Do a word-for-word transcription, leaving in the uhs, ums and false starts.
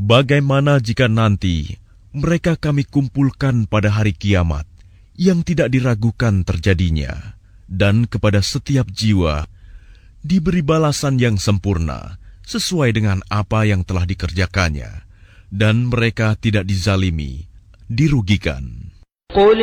Bagaimana jika nanti mereka kami kumpulkan pada hari kiamat yang tidak diragukan terjadinya, dan kepada setiap jiwa diberi balasan yang sempurna sesuai dengan apa yang telah dikerjakannya, dan mereka tidak dizalimi, dirugikan. قل